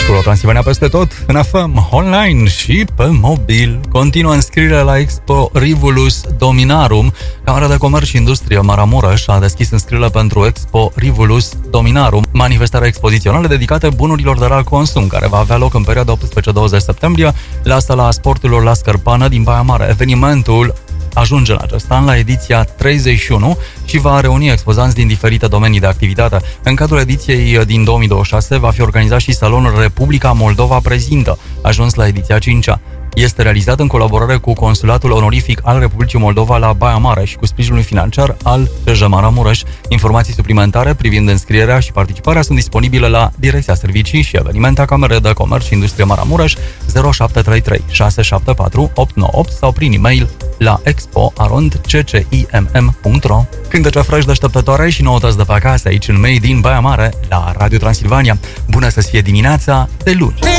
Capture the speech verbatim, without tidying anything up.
Ești cu Transilvania peste tot, în F M, online și pe mobil. Continuă înscrierea la Expo Rivulus Dominarum. Camera de Comerț și Industrie Maramureș a deschis înscrierile pentru Expo Rivulus Dominarum, manifestarea expozițională dedicată bunurilor de rar consum, care va avea loc în perioada optsprezece douăzeci septembrie la Sala Sporturilor la Scărpană din Baia Mare. Evenimentul ajunge în acest an la ediția treizeci și unu și va reuni expozanți din diferite domenii de activitate. În cadrul ediției din două mii douăzeci și șase va fi organizat și salonul Republica Moldova Prezintă, ajuns la ediția cincea. Este realizat în colaborare cu Consulatul Onorific al Republicii Moldova la Baia Mare și cu sprijinul financiar al T J Maramureș. Informații suplimentare privind înscrierea și participarea sunt disponibile la Direcția Servicii și Evenimente a Camerei de Comerț și Industrie Maramureș zero șapte trei trei șase șapte patru opt nouă opt sau prin e-mail la expo arond c c i m m punct r o. Cântece fresh deșteptătoare și noutăți de pe acasă aici în Made in Baia Mare la Radio Transilvania. Bună să fie dimineața de luni!